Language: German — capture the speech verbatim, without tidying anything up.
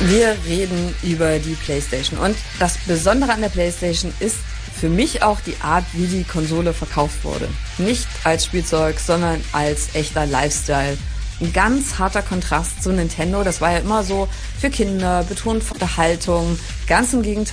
Wir reden über die PlayStation. Und das Besondere an der PlayStation ist für mich auch die Art, wie die Konsole verkauft wurde. Nicht als Spielzeug, sondern als echter Lifestyle. Ein ganz harter Kontrast zu Nintendo. Das war ja immer so für Kinder, betont Unterhaltung. Ganz im Gegenteil.